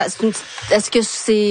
Est-ce que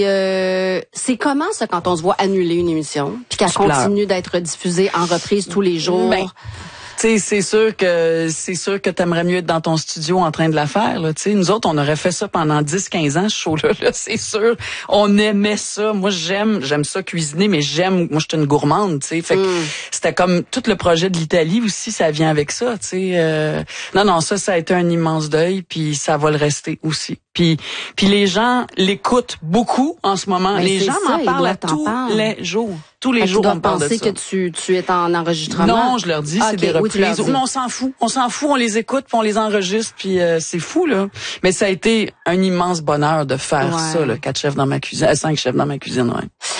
c'est comment ça quand on se voit annuler une émission puis qu'elle continue d'être diffusée en reprise tous les jours? Tu sais, c'est sûr que t'aimerais mieux être dans ton studio en train de la faire, là. Tu sais, nous autres, on aurait fait ça pendant 10-15 ans, ce show-là, là, c'est sûr. On aimait ça. Moi, j'aime ça cuisiner, mais moi, je suis une gourmande, tu sais. Fait que c'était comme tout le projet de l'Italie aussi, ça vient avec ça, tu sais. Non, ça a été un immense deuil, puis ça va le rester aussi. Puis les gens l'écoutent beaucoup en ce moment. Mais les gens m'en parlent à tous les jours. Tous les jours, on parle de ça. Ils doivent penser que tu es en enregistrement. Non, je leur dis, c'est des reprises. Oui, on s'en fout. On les écoute, puis on les enregistre, puis c'est fou, là. Mais ça a été un immense bonheur de faire ça, là, 5 chefs dans ma cuisine,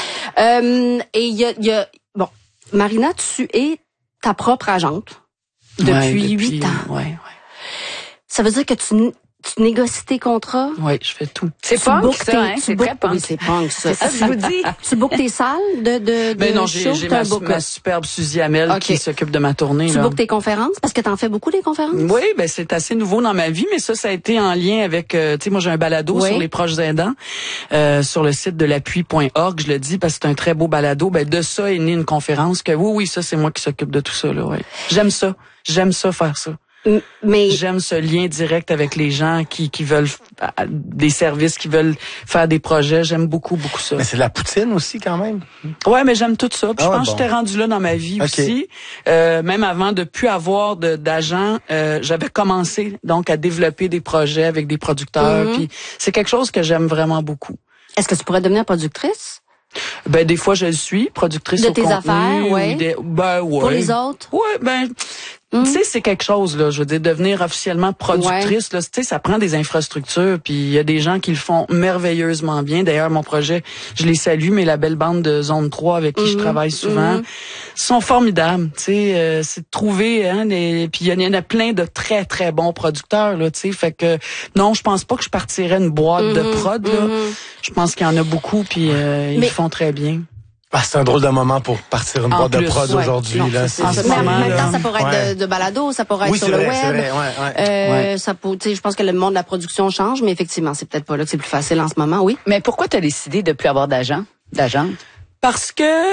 ouais. Et il y a, bon, Marina, tu es ta propre agente depuis 8 ans. Ouais. Ça veut dire que tu négocies tes contrats? Oui, je fais tout. C'est punk, ça, hein? C'est très punk. Oui, c'est punk, ça. C'est ça que je vous dis. Tu bookes tes salles de Ben non, j'ai ma superbe Suzy Hamel qui s'occupe de ma tournée. Tu bookes tes conférences? Parce que t'en fais beaucoup des conférences? Oui, ben c'est assez nouveau dans ma vie, mais ça a été en lien avec, tu sais, moi j'ai un balado sur les proches aidants, sur le site de l'appui.org, je le dis parce que c'est un très beau balado. Ben de ça est née une conférence que oui, ça c'est moi qui s'occupe de tout ça, là, ouais. J'aime ça faire ça. Mais j'aime ce lien direct avec les gens qui veulent des services, qui veulent faire des projets. J'aime beaucoup ça. Mais c'est de la poutine aussi quand même. Ouais, mais j'aime tout ça. Puis je pense que j'étais rendue là dans ma vie aussi. Même avant de plus avoir d'agent, j'avais commencé donc à développer des projets avec des producteurs. Puis c'est quelque chose que j'aime vraiment beaucoup. Est-ce que tu pourrais devenir productrice? Ben des fois je le suis, productrice de au tes contenu, affaires, ouais. Pour les autres? Ouais, ben tu sais, c'est quelque chose, là. Je veux dire, devenir officiellement productrice, là, tu sais, ça prend des infrastructures, puis il y a des gens qui le font merveilleusement bien. D'ailleurs, mon projet, je les salue, mais la belle bande de Zone 3 avec qui je travaille souvent, sont formidables, tu sais. C'est de trouver, puis il y en a plein de très, très bons producteurs, là, tu sais. Fait que, non, je pense pas que je partirais une boîte de prod, là. Je pense qu'il y en a beaucoup, puis ils le font très bien. Ah, c'est un drôle de moment pour partir une boîte de prod aujourd'hui. Là, en même temps, ça pourrait être de balado, ça pourrait être sur le web. Ça peut, tu sais, je pense que le monde de la production change, mais effectivement, c'est peut-être pas là que c'est plus facile en ce moment, oui. Mais pourquoi tu as décidé de plus avoir d'agente? Parce que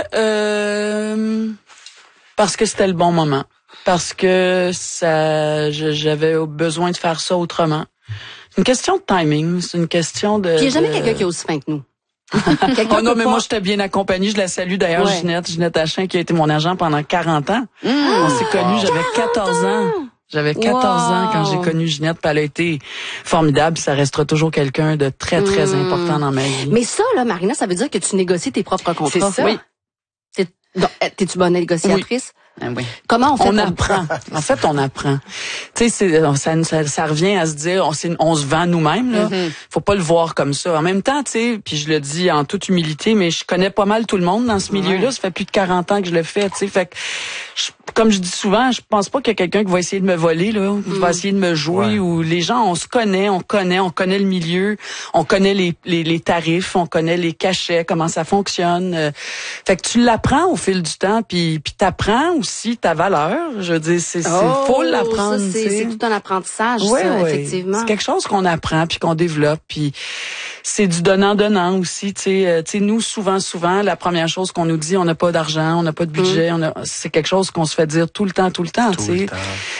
c'était le bon moment. Parce que j'avais besoin de faire ça autrement. C'est une question de timing, c'est une question de... Puis il n'y a jamais quelqu'un qui est aussi fin que nous. Oh non, mais moi, j'étais bien accompagnée. Je la salue d'ailleurs, Ginette Hachin, qui a été mon agent pendant 40 ans. On s'est connus, j'avais 14 ans. J'avais 14 ans quand j'ai connu Ginette, puis elle a été formidable, ça restera toujours quelqu'un de très, très important dans ma vie. Mais ça, là, Marina, ça veut dire que tu négocies tes propres contrats. C'est ça? Oui. T'es-tu bonne négociatrice? Oui. Comment on fait? On apprend. En fait, on apprend. Tu sais, ça revient à se dire, on se vend nous-mêmes, là. Faut pas le voir comme ça. En même temps, tu sais, puis je le dis en toute humilité, mais je connais pas mal tout le monde dans ce milieu-là. Ça fait plus de 40 ans que je le fais, tu sais. Fait que, comme je dis souvent, je pense pas qu'il y a quelqu'un qui va essayer de me voler, là, ou qui va essayer de me jouer, ou les gens, on se connaît, on connaît le milieu, on connaît les tarifs, on connaît les cachets, comment ça fonctionne. Fait que tu l'apprends au fil du temps, puis t'apprends aussi ta valeur. Je veux dire, faut l'apprendre. C'est tout un apprentissage, effectivement. C'est quelque chose qu'on apprend puis qu'on développe, puis c'est du donnant-donnant aussi. Tu sais, nous souvent, la première chose qu'on nous dit, on n'a pas d'argent, on n'a pas de budget, c'est quelque chose qu'on se fait dire tout le temps. Tu sais,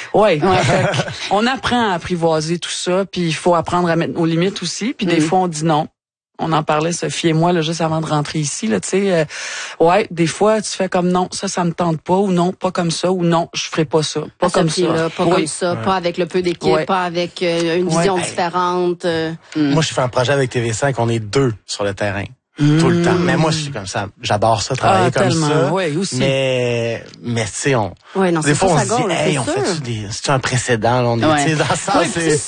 on apprend à apprivoiser tout ça, puis il faut apprendre à mettre nos limites aussi. Puis des fois, on dit non. On en parlait, Sophie et moi, là, juste avant de rentrer ici, là, tu sais. Des fois, tu fais comme non, ça me tente pas, ou non, pas comme ça, ou non, je ferai pas ça. Pas comme ça. Là, pas comme ça, pas avec le peu d'équipe, pas avec une vision différente. Moi, je fais un projet avec TV5, on est 2 sur le terrain. Tout le temps. Mais moi, je suis comme ça. J'adore ça, travailler comme ça. Oui, aussi. Mais tu sais, des fois, on se dit, hey, on fait c'est un précédent, là, on est, dans ça,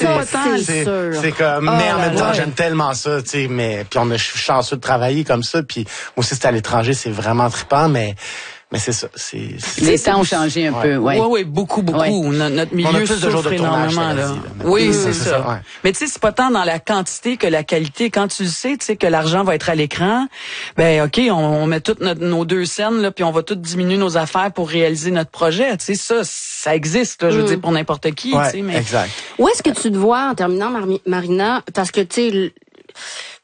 c'est comme, mais en même temps, j'aime tellement ça, tu sais, mais, puis je suis chanceux de travailler comme ça, puis moi aussi, c'est à l'étranger, c'est vraiment trippant, mais c'est ça. Les temps ont changé un peu, Oui, beaucoup. Notre milieu souffre énormément, là. Oui, c'est ça. Ouais. Mais tu sais, c'est pas tant dans la quantité que la qualité. Quand tu sais, que l'argent va être à l'écran, ben OK, on met toutes nos 2 scènes, là, puis on va toutes diminuer nos affaires pour réaliser notre projet. Tu sais, ça existe, là, je veux dire, pour n'importe qui. Ouais, tu sais, mais... exact. Où est-ce que tu te vois, en terminant, Marina, parce que, tu sais,